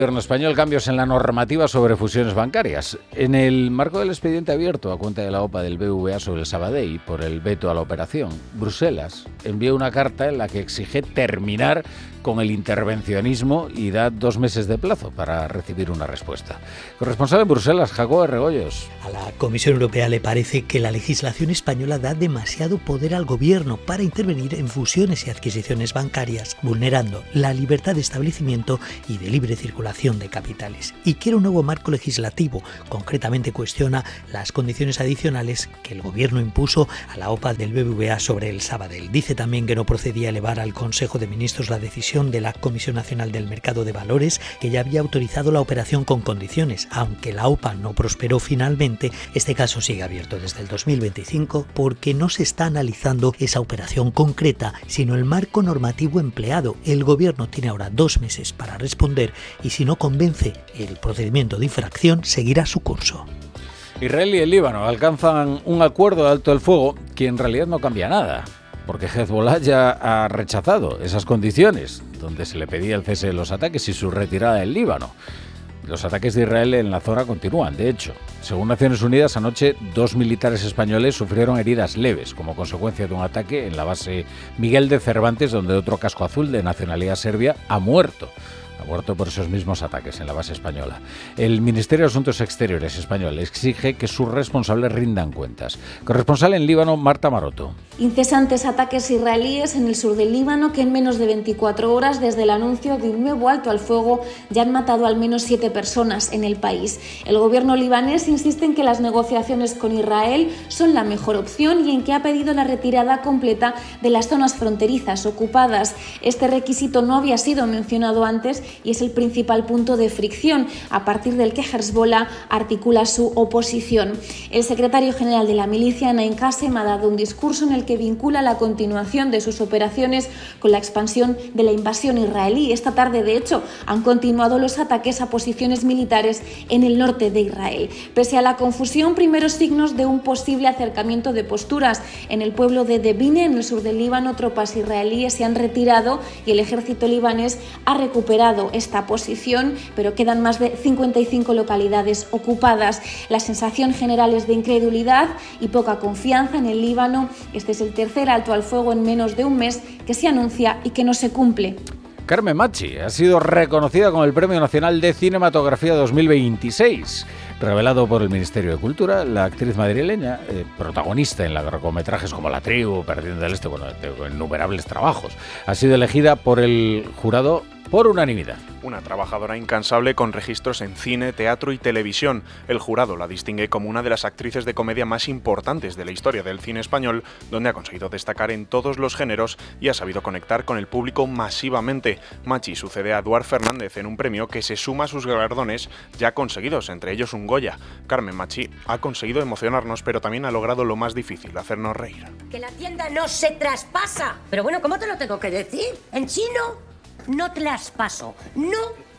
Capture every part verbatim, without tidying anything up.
El gobierno español cambios en la normativa sobre fusiones bancarias. En el marco del expediente abierto a cuenta de la OPA del B B V A sobre el Sabadell por el veto a la operación, Bruselas envió una carta en la que exige terminar con el intervencionismo y da dos meses de plazo para recibir una respuesta. Corresponsal en Bruselas, Jacobo Regoyos. A la Comisión Europea le parece que la legislación española da demasiado poder al gobierno para intervenir en fusiones y adquisiciones bancarias, vulnerando la libertad de establecimiento y de libre circulación de capitales. Y quiere un nuevo marco legislativo. Concretamente cuestiona las condiciones adicionales que el gobierno impuso a la OPA del B B V A sobre el Sabadell. Dice también que no procedía elevar al Consejo de Ministros la decisión de la Comisión Nacional del Mercado de Valores, que ya había autorizado la operación con condiciones. Aunque la OPA no prosperó finalmente, este caso sigue abierto desde el dos mil veinticinco porque no se está analizando esa operación concreta, sino el marco normativo empleado. El gobierno tiene ahora dos meses para responder y si no convence, el procedimiento de infracción seguirá su curso. Israel y el Líbano alcanzan un acuerdo de alto el fuego que en realidad no cambia nada, porque Hezbollah ya ha rechazado esas condiciones, donde se le pedía el cese de los ataques y su retirada del Líbano. Los ataques de Israel en la zona continúan, de hecho. Según Naciones Unidas, anoche dos militares españoles sufrieron heridas leves como consecuencia de un ataque en la base Miguel de Cervantes, donde otro casco azul de nacionalidad serbia ha muerto. Ha muerto por esos mismos ataques en la base española. El Ministerio de Asuntos Exteriores español exige que sus responsables rindan cuentas. Corresponsal en Líbano, Marta Maroto. Incesantes ataques israelíes en el sur del Líbano que en menos de veinticuatro horas desde el anuncio de un nuevo alto al fuego ya han matado al menos siete personas en el país. El gobierno libanés insiste en que las negociaciones con Israel son la mejor opción y en que ha pedido la retirada completa de las zonas fronterizas ocupadas. Este requisito no había sido mencionado antes y es el principal punto de fricción a partir del que Hezbollah articula su oposición. El secretario general de la milicia, Naim Qassem, ha dado un discurso en el que vincula la continuación de sus operaciones con la expansión de la invasión israelí. Esta tarde, de hecho, han continuado los ataques a posiciones militares en el norte de Israel. Pese a la confusión, primeros signos de un posible acercamiento de posturas. En el pueblo de Debine, en el sur del Líbano, tropas israelíes se han retirado y el ejército libanés ha recuperado esta posición, pero quedan más de cincuenta y cinco localidades ocupadas. La sensación general es de incredulidad y poca confianza en el Líbano. Este es el tercer alto al fuego en menos de un mes que se anuncia y que no se cumple. Carmen Machi ha sido reconocida con el Premio Nacional de Cinematografía dos mil veintiséis. Revelado por el Ministerio de Cultura, la actriz madrileña, eh, protagonista en largometrajes como La Tribu, Perdiendo el Este, bueno, de innumerables trabajos, ha sido elegida por el jurado por unanimidad. Una trabajadora incansable con registros en cine, teatro y televisión. El jurado la distingue como una de las actrices de comedia más importantes de la historia del cine español, donde ha conseguido destacar en todos los géneros y ha sabido conectar con el público masivamente. Machi sucede a Eduard Fernández en un premio que se suma a sus galardones ya conseguidos, entre ellos un Goya. Carmen Machi ha conseguido emocionarnos, pero también ha logrado lo más difícil, hacernos reír. Que la tienda no se traspasa. Pero bueno, ¿cómo te lo tengo que decir? ¿En chino? No traspaso, no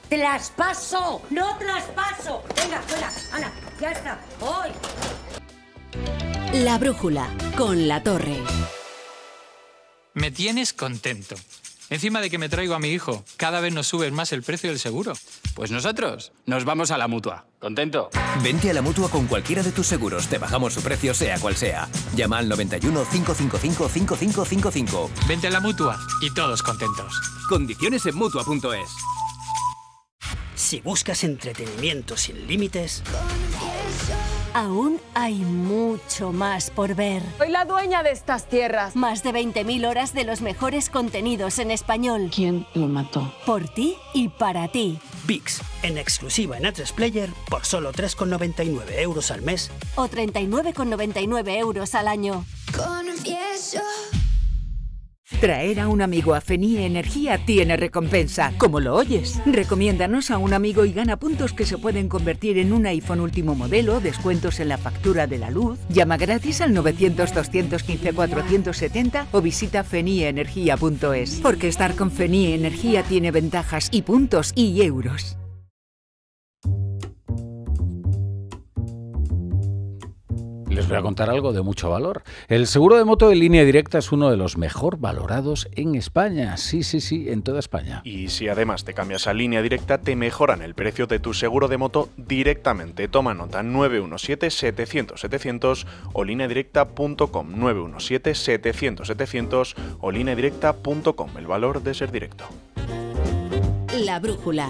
traspaso, no traspaso. Venga, fuera, Ana, ya está, voy. La brújula, con La Torre. Me tienes contento. Encima de que me traigo a mi hijo, cada vez nos subes más el precio del seguro. Pues nosotros nos vamos a la Mutua. ¿Contento? Vente a la Mutua con cualquiera de tus seguros. Te bajamos su precio sea cual sea. Llama al noventa y uno, cinco cinco cinco, cinco cinco cinco cinco. Vente a la Mutua y todos contentos. Condiciones en Mutua punto es. Si buscas entretenimiento sin límites, aún hay mucho más por ver. Soy la dueña de estas tierras. Más de veinte mil horas de los mejores contenidos en español. ¿Quién lo mató? Por ti y para ti. VIX, en exclusiva en A tres Player, por solo tres con noventa y nueve euros al mes. O treinta y nueve con noventa y nueve euros al año. Confieso. Traer a un amigo a Fenie Energía tiene recompensa, como lo oyes. Recomiéndanos a un amigo y gana puntos que se pueden convertir en un iPhone último modelo, descuentos en la factura de la luz. Llama gratis al novecientos, doscientos quince, cuatrocientos setenta o visita fenie energía punto es. Porque estar con Fenie Energía tiene ventajas y puntos y euros. les voy a contar algo de mucho valor. El seguro de moto de Línea Directa es uno de los mejor valorados en España. Sí, sí, sí, en toda España. Y si además te cambias a Línea Directa, te mejoran el precio de tu seguro de moto directamente. Toma nota: nueve uno siete, setecientos, setecientos o lineadirecta punto com. nueve uno siete, setecientos, setecientos o lineadirecta punto com. El valor de ser directo. La brújula.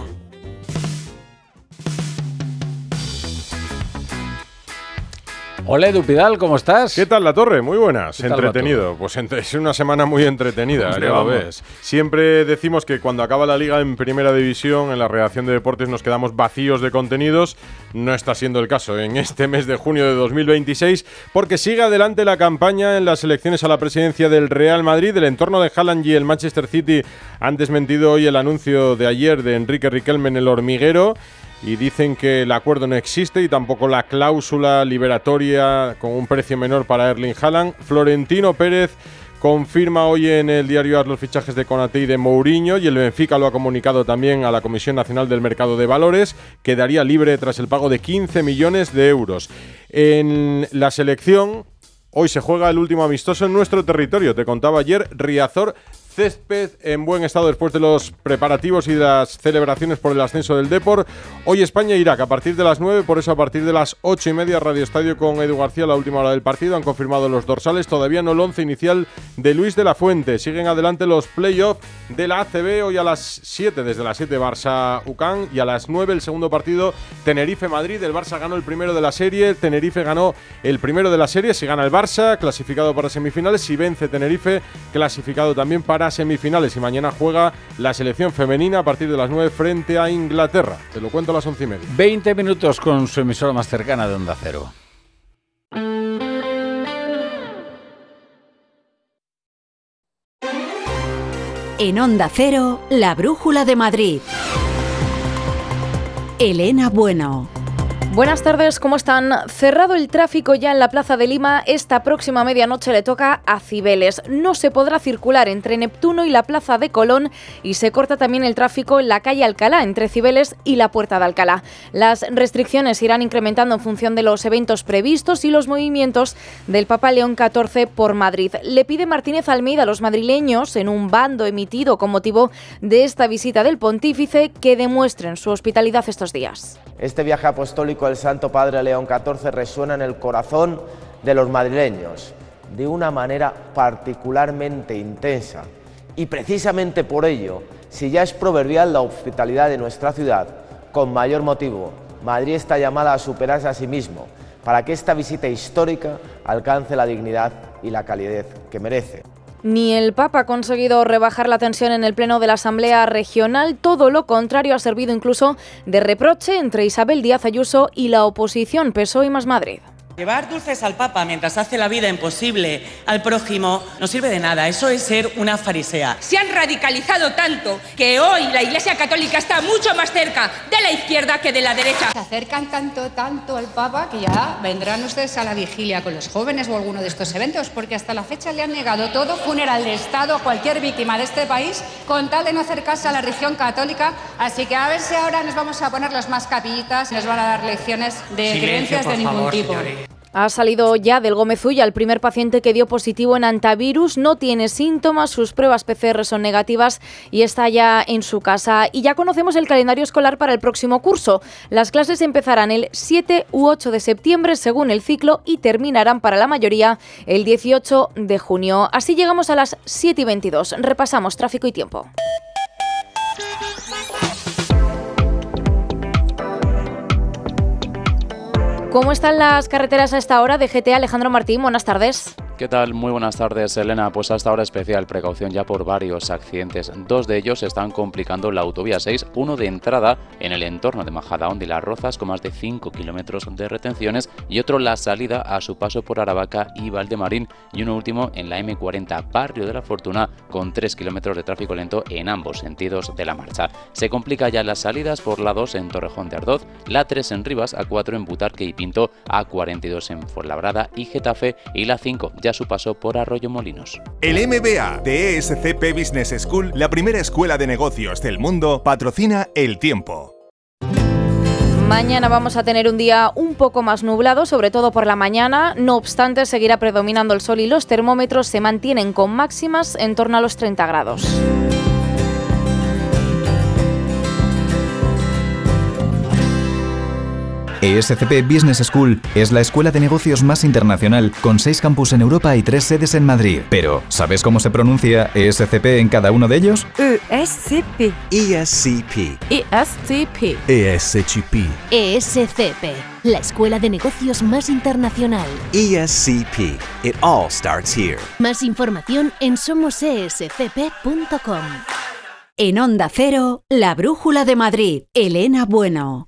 Hola Edu Pidal, ¿cómo estás? ¿Qué tal, La Torre? Muy buenas. Entretenido. Pues es una semana muy entretenida, ya lo ves. Siempre decimos que cuando acaba la Liga en Primera División, en la redacción de deportes nos quedamos vacíos de contenidos. No está siendo el caso en este mes de junio de dos mil veintiséis, porque sigue adelante la campaña en las elecciones a la presidencia del Real Madrid. El entorno de Haaland y el Manchester City han desmentido hoy el anuncio de ayer de Enrique Riquelme en El Hormiguero, y dicen que el acuerdo no existe y tampoco la cláusula liberatoria con un precio menor para Erling Haaland. Florentino Pérez confirma hoy en el diario AS los fichajes de Konaté y de Mourinho, y el Benfica lo ha comunicado también a la Comisión Nacional del Mercado de Valores. Quedaría libre tras el pago de quince millones de euros. En la selección, hoy se juega el último amistoso en nuestro territorio. Te contaba ayer, Riazor Césped en buen estado después de los preparativos y de las celebraciones por el ascenso del Depor. Hoy España-Irak a partir de las nueve, por eso a partir de las ocho y media Radio Estadio con Edu García, la última hora del partido. Han confirmado los dorsales, todavía no el once inicial de Luis de la Fuente. Siguen adelante los play-offs de la A C B, hoy a las siete, desde las siete Barça-U C A M, y a las nueve el segundo partido Tenerife-Madrid. El Barça ganó el primero de la serie, Tenerife ganó el primero de la serie. Si gana el Barça, clasificado para semifinales. Si vence Tenerife, clasificado también para semifinales. Y mañana juega la selección femenina a partir de las nueve frente a Inglaterra. Te lo cuento a las once y media. veinte minutos con su emisora más cercana de Onda Cero. En Onda Cero, la brújula de Madrid. Elena Bueno. Buenas tardes, ¿cómo están? Cerrado el tráfico ya en la Plaza de Lima, esta próxima medianoche le toca a Cibeles. No se podrá circular entre Neptuno y la Plaza de Colón, y se corta también el tráfico en la calle Alcalá, entre Cibeles y la Puerta de Alcalá. Las restricciones irán incrementando en función de los eventos previstos y los movimientos del Papa León catorce por Madrid. Le pide Martínez Almeida a los madrileños, en un bando emitido con motivo de esta visita del pontífice, que demuestren su hospitalidad estos días. Este viaje apostólico del Santo Padre León catorce resuena en el corazón de los madrileños de una manera particularmente intensa, y precisamente por ello, si ya es proverbial la hospitalidad de nuestra ciudad, con mayor motivo, Madrid está llamada a superarse a sí mismo para que esta visita histórica alcance la dignidad y la calidez que merece. Ni el Papa ha conseguido rebajar la tensión en el pleno de la Asamblea Regional, todo lo contrario, ha servido incluso de reproche entre Isabel Díaz Ayuso y la oposición P S O E y Más Madrid. Llevar dulces al Papa mientras hace la vida imposible al prójimo no sirve de nada, eso es ser una farisea. Se han radicalizado tanto que hoy la Iglesia Católica está mucho más cerca de la izquierda que de la derecha. Se acercan tanto, tanto al Papa que ya vendrán ustedes a la vigilia con los jóvenes o alguno de estos eventos, porque hasta la fecha le han negado todo funeral de Estado a cualquier víctima de este país con tal de no acercarse a la religión católica. Así que a ver si ahora nos vamos a poner los más capillitas y nos van a dar lecciones de Silencio, creencias de ningún favor, tipo. Señores. Ha salido ya del Gómez Ulla el primer paciente que dio positivo en antivirus, no tiene síntomas, sus pruebas P C R son negativas y está ya en su casa. Y ya conocemos el calendario escolar para el próximo curso. Las clases empezarán el siete u ocho de septiembre según el ciclo y terminarán para la mayoría el dieciocho de junio. Así llegamos a las siete y veintidós. Repasamos tráfico y tiempo. ¿Cómo están las carreteras a esta hora? De G T A, Alejandro Martín, buenas tardes. ¿Qué tal? Muy buenas tardes, Elena. Pues hasta ahora especial precaución ya por varios accidentes. Dos de ellos están complicando la autovía seis, uno de entrada en el entorno de Majadahonda y Las Rozas con más de cinco kilómetros de retenciones y otro la salida a su paso por Aravaca y Valdemarín, y uno último en la eme cuarenta, Barrio de la Fortuna, con tres kilómetros de tráfico lento en ambos sentidos de la marcha. Se complica ya las salidas por la dos en Torrejón de Ardoz, la tres en Rivas, a cuatro en Butarque y Pinto, a cuarenta y dos en Fuenlabrada y Getafe, y la cinco ya su paso por Arroyomolinos. El M B A de E S C P Business School, la primera escuela de negocios del mundo, patrocina El Tiempo. Mañana vamos a tener un día un poco más nublado, sobre todo por la mañana. No obstante, seguirá predominando el sol y los termómetros se mantienen con máximas en torno a los treinta grados. E S C P Business School es la escuela de negocios más internacional, con seis campus en Europa y tres sedes en Madrid. Pero, ¿sabes cómo se pronuncia E S C P en cada uno de ellos? E S C P. E S C P. E S C P. E S C P. E S C P, la escuela de negocios más internacional. E S C P. It all starts here. Más información en somos e s c p punto com. En Onda Cero, La Brújula de Madrid, Elena Bueno.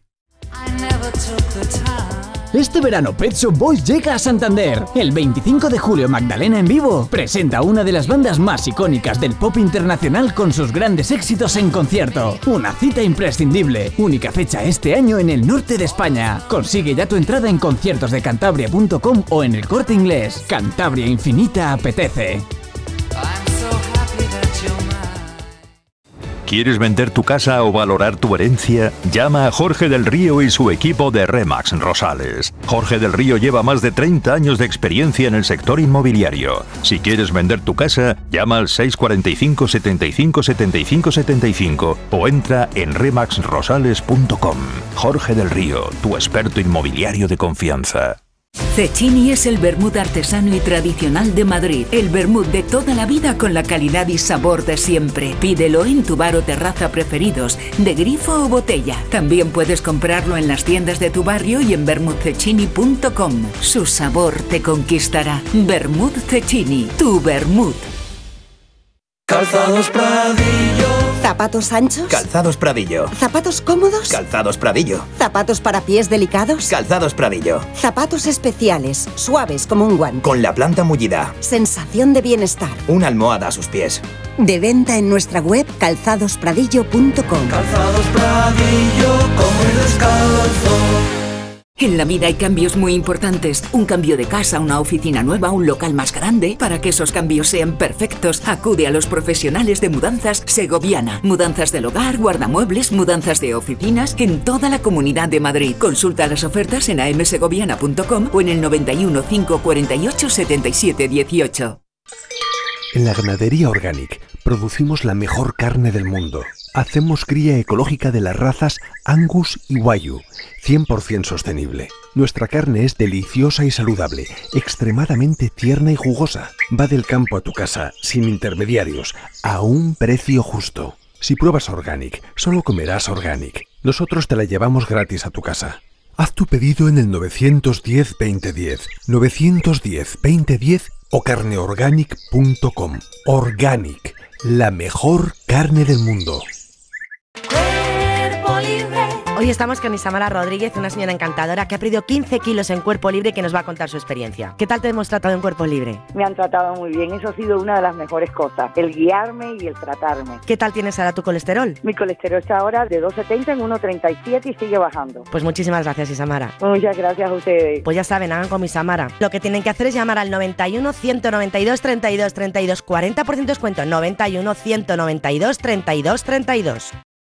Este verano Pet Shop Boys llega a Santander. El veinticinco de julio Magdalena en vivo presenta una de las bandas más icónicas del pop internacional con sus grandes éxitos en concierto. Una cita imprescindible. Única fecha este año en el norte de España. Consigue ya tu entrada en conciertos de cantabria punto com o en El Corte Inglés. Cantabria Infinita apetece. ¿Quieres vender tu casa o valorar tu herencia? Llama a Jorge del Río y su equipo de Remax Rosales. Jorge del Río lleva más de treinta años de experiencia en el sector inmobiliario. Si quieres vender tu casa, llama al seis cuatro cinco, setenta y cinco, setenta y cinco, setenta y cinco o entra en remax rosales punto com. Jorge del Río, tu experto inmobiliario de confianza. Cecchini es el vermut artesano y tradicional de Madrid. El vermut de toda la vida con la calidad y sabor de siempre. Pídelo en tu bar o terraza preferidos, de grifo o botella. También puedes comprarlo en las tiendas de tu barrio y en vermut cecchini punto com. Su sabor te conquistará. Vermut Cecchini, tu vermut. Calzados Pradillo. ¿Zapatos anchos? Calzados Pradillo. ¿Zapatos cómodos? Calzados Pradillo. ¿Zapatos para pies delicados? Calzados Pradillo. Zapatos especiales, suaves como un guante. Con la planta mullida. Sensación de bienestar. Una almohada a sus pies. De venta en nuestra web calzados pradillo punto com. Calzados Pradillo, come descalzo. En la vida hay cambios muy importantes. Un cambio de casa, una oficina nueva, un local más grande. Para que esos cambios sean perfectos, acude a los profesionales de Mudanzas Segoviana. Mudanzas del hogar, guardamuebles, mudanzas de oficinas en toda la Comunidad de Madrid. Consulta las ofertas en a m segoviana punto com o en el noventa y uno, cinco cuarenta y ocho, setenta y siete dieciocho. En la Ganadería Organic producimos la mejor carne del mundo. Hacemos cría ecológica de las razas Angus y Wagyu, cien por ciento sostenible. Nuestra carne es deliciosa y saludable, extremadamente tierna y jugosa. Va del campo a tu casa, sin intermediarios, a un precio justo. Si pruebas Organic, solo comerás Organic. Nosotros te la llevamos gratis a tu casa. Haz tu pedido en el nueve uno cero, veinte diez, nueve uno cero, veinte diez o carne organic punto com. Organic, la mejor carne del mundo. Hoy estamos con Isamara Rodríguez, una señora encantadora que ha perdido quince kilos en Cuerpo Libre y que nos va a contar su experiencia. ¿Qué tal te hemos tratado en Cuerpo Libre? Me han tratado muy bien, eso ha sido una de las mejores cosas, el guiarme y el tratarme. ¿Qué tal tienes ahora tu colesterol? Mi colesterol está ahora de doscientos setenta en ciento treinta y siete y sigue bajando. Pues muchísimas gracias, Isamara. Muchas gracias a ustedes. Pues ya saben, hagan como Isamara. Lo que tienen que hacer es llamar al noventa y uno, ciento noventa y dos, treinta y dos, treinta y dos, cuarenta por ciento descuento, noventa y uno, ciento noventa y dos, treinta y dos, treinta y dos.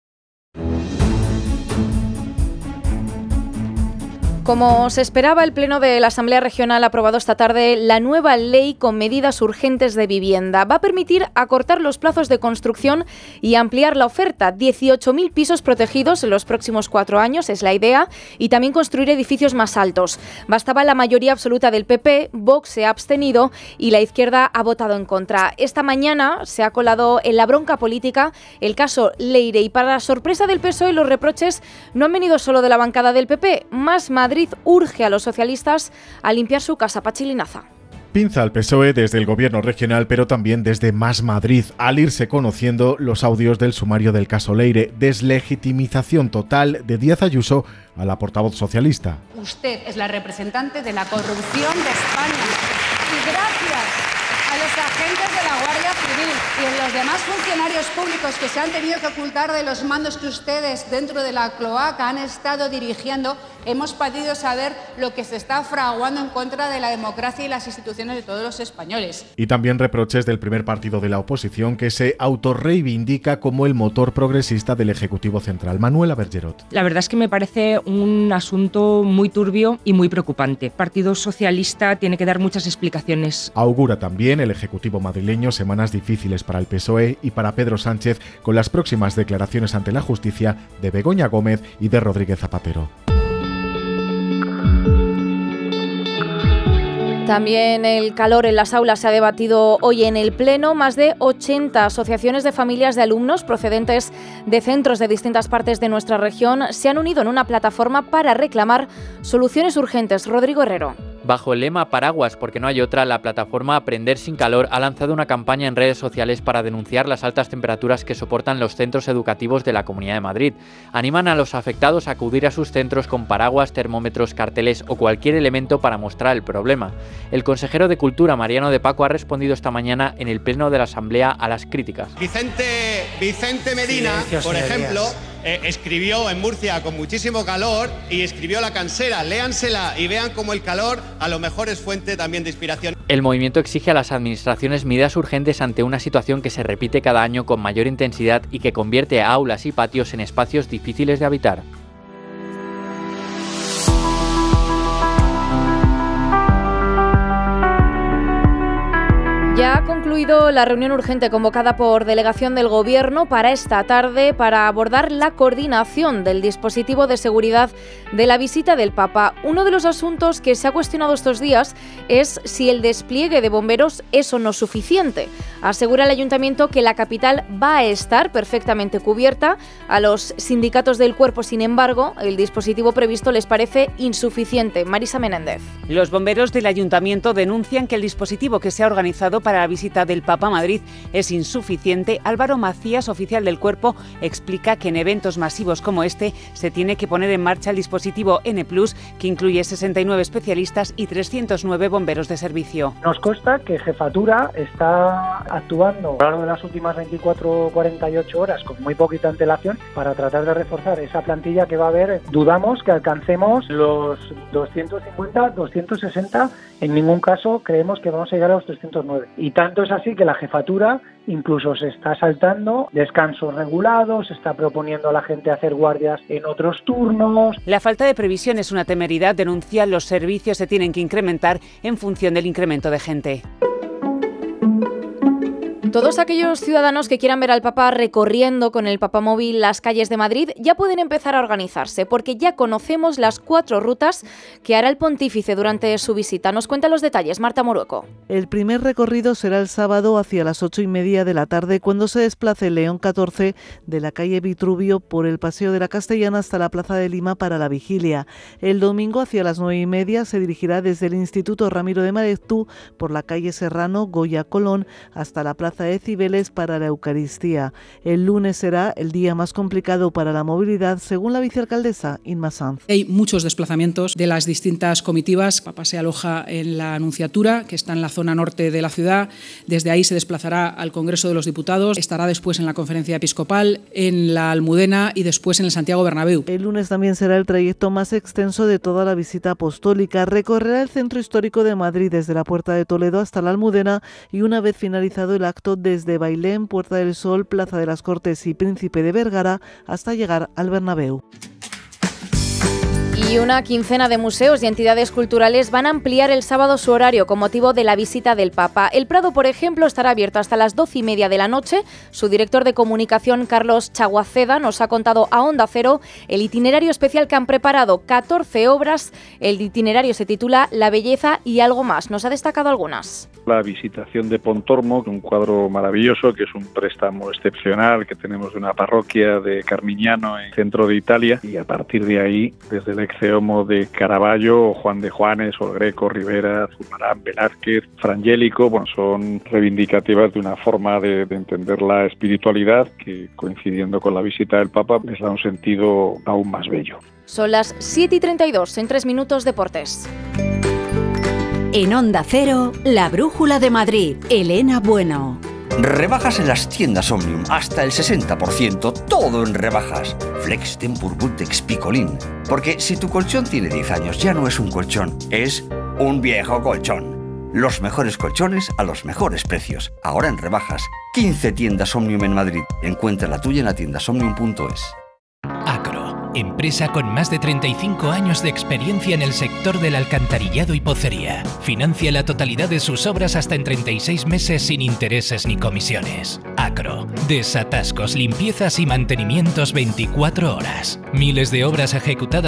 Como se esperaba, el Pleno de la Asamblea Regional ha aprobado esta tarde la nueva ley con medidas urgentes de vivienda. Va a permitir acortar los plazos de construcción y ampliar la oferta. dieciocho mil pisos protegidos en los próximos cuatro años, es la idea, y también construir edificios más altos. Bastaba la mayoría absoluta del P P, Vox se ha abstenido y la izquierda ha votado en contra. Esta mañana se ha colado en la bronca política el caso Leire y, para sorpresa del P S O E, los reproches no han venido solo de la bancada del P P. Más Madrid urge a los socialistas a limpiar su casa. Pachi Linaza. Pinza al P S O E desde el gobierno regional, pero también desde Más Madrid, al irse conociendo los audios del sumario del caso Leire. Deslegitimización total de Díaz Ayuso a la portavoz socialista. Usted es la representante de la corrupción de España. Y gracias a los agentes de la Guardia Civil y a los demás funcionarios públicos que se han tenido que ocultar de los mandos que ustedes dentro de la cloaca han estado dirigiendo, hemos podido saber lo que se está fraguando en contra de la democracia y las instituciones de todos los españoles. Y también reproches del primer partido de la oposición, que se autorreivindica como el motor progresista del Ejecutivo Central. Manuela Bergerot. La verdad es que me parece un asunto muy turbio y muy preocupante. El Partido Socialista tiene que dar muchas explicaciones. Augura también el Ejecutivo madrileño semanas difíciles para el P S O E y para Pedro Sánchez, con las próximas declaraciones ante la justicia de Begoña Gómez y de Rodríguez Zapatero. También el calor en las aulas se ha debatido hoy en el Pleno. Más de ochenta asociaciones de familias de alumnos procedentes de centros de distintas partes de nuestra región se han unido en una plataforma para reclamar soluciones urgentes. Rodrigo Herrero. Bajo el lema Paraguas porque no hay otra, la plataforma Aprender sin Calor ha lanzado una campaña en redes sociales para denunciar las altas temperaturas que soportan los centros educativos de la Comunidad de Madrid. Animan a los afectados a acudir a sus centros con paraguas, termómetros, carteles o cualquier elemento para mostrar el problema. El consejero de Cultura, Mariano de Paco, ha respondido esta mañana en el Pleno de la Asamblea a las críticas. Vicente, Vicente Medina, Silencio, por ejemplo, señorías. eh, escribió en Murcia con muchísimo calor y escribió la cansera. Léansela y vean cómo el calor a lo mejor es fuente también de inspiración. El movimiento exige a las administraciones medidas urgentes ante una situación que se repite cada año con mayor intensidad y que convierte a aulas y patios en espacios difíciles de habitar. Ya ha concluido la reunión urgente convocada por delegación del Gobierno para esta tarde para abordar la coordinación del dispositivo de seguridad de la visita del Papa. Uno de los asuntos que se ha cuestionado estos días es si el despliegue de bomberos es o no suficiente. Asegura el Ayuntamiento que la capital va a estar perfectamente cubierta. A los sindicatos del cuerpo, sin embargo, el dispositivo previsto les parece insuficiente. Marisa Menéndez. Los bomberos del Ayuntamiento denuncian que el dispositivo que se ha organizado para la visita del Papa a Madrid es insuficiente. Álvaro Macías, oficial del cuerpo, explica que en eventos masivos como este se tiene que poner en marcha el dispositivo N plus, que incluye sesenta y nueve especialistas y trescientos nueve bomberos de servicio. Nos consta que Jefatura está actuando a lo largo de las últimas veinticuatro o cuarenta y ocho horas con muy poquita antelación para tratar de reforzar esa plantilla que va a haber. Dudamos que alcancemos los doscientos cincuenta, doscientos sesenta, en ningún caso creemos que vamos a llegar a los trescientos nueve. Y tanto es así que la Jefatura incluso se está saltando descansos regulados, se está proponiendo a la gente hacer guardias en otros turnos. La falta de previsión es una temeridad, denuncian los servicios se tienen que incrementar en función del incremento de gente. Todos aquellos ciudadanos que quieran ver al Papa recorriendo con el Papamóvil las calles de Madrid ya pueden empezar a organizarse, porque ya conocemos las cuatro rutas que hará el pontífice durante su visita. Nos cuenta los detalles Marta Morueco. El primer recorrido será el sábado hacia las ocho y media de la tarde, cuando se desplace León catorce de la calle Vitruvio por el Paseo de la Castellana hasta la Plaza de Lima para la vigilia. El domingo hacia las nueve y media se dirigirá desde el Instituto Ramiro de Maeztu por la calle Serrano, Goya Colón, hasta la Plaza de Cibeles para la Eucaristía. El lunes será el día más complicado para la movilidad, según la vicealcaldesa Inma Sanz. Hay muchos desplazamientos de las distintas comitivas. Papa se aloja en la Anunciatura, que está en la zona norte de la ciudad. Desde ahí se desplazará al Congreso de los Diputados. Estará después en la Conferencia Episcopal, en la Almudena y después en el Santiago Bernabéu. El lunes también será el trayecto más extenso de toda la visita apostólica. Recorrerá el centro histórico de Madrid desde la Puerta de Toledo hasta la Almudena y una vez finalizado el acto desde Bailén, Puerta del Sol, Plaza de las Cortes y Príncipe de Vergara hasta llegar al Bernabéu. Y una quincena de museos y entidades culturales van a ampliar el sábado su horario con motivo de la visita del Papa. El Prado, por ejemplo, estará abierto hasta las doce y media de la noche. Su director de comunicación, Carlos Chaguaceda, nos ha contado a Onda Cero el itinerario especial que han preparado, catorce obras. El itinerario se titula La belleza y algo más. Nos ha destacado algunas. La visitación de Pontormo, un cuadro maravilloso, que es un préstamo excepcional que tenemos de una parroquia de Carmignano, en el centro de Italia, y a partir de ahí, desde el Exeomo de Caravaggio, Juan de Juanes, El Greco, Rivera, Zurbarán, Velázquez, Frangélico, bueno, son reivindicativas de una forma de, de entender la espiritualidad que, coincidiendo con la visita del Papa, les da un sentido aún más bello. Son las siete y treinta y dos, en tres minutos deportes. En Onda Cero, la Brújula de Madrid, Elena Bueno. Rebajas en las tiendas Omnium, hasta el sesenta por ciento, todo en rebajas. Flex, Tempur, Bultex, Picolín. Porque si tu colchón tiene diez años, ya no es un colchón, es un viejo colchón. Los mejores colchones a los mejores precios. Ahora en rebajas. quince tiendas Omnium en Madrid. Encuentra la tuya en la tienda omnium punto es. Acro, empresa con más de treinta y cinco años de experiencia en el sector del alcantarillado y pocería. Financia la totalidad de sus obras hasta en treinta y seis meses sin intereses ni comisiones. Acro, desatascos, limpiezas y mantenimientos veinticuatro horas. Miles de obras ejecutadas